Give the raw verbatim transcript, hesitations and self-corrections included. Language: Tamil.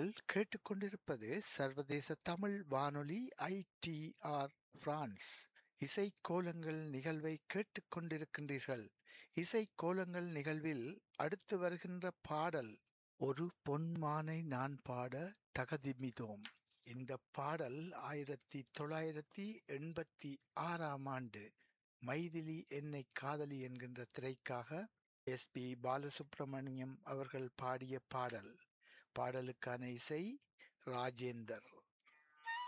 நீங்கள் கேட்டுக்கொண்டிருப்பது சர்வதேச தமிழ் வானொலி ஐடிஆர் பிரான்ஸ். இசைக்கோலங்கள் நிகழ்வை கேட்டுக் கொண்டிருக்கின்றீர்கள். இசைக்கோலங்கள் நிகழ்வில் அடுத்து வருகின்ற பாடல் ஒரு பொன்மானை நான் பாட தகதிமிதோம். இந்த பாடல் ஆயிரத்தி தொள்ளாயிரத்தி எண்பத்தி ஆறாம் ஆண்டு மைதிலி என்னை காதலி என்கின்ற திரைக்காக எஸ் பி பாலசுப்ரமணியம் அவர்கள் பாடிய பாடல். பாடலுக்கான இசை ராஜேந்தர்.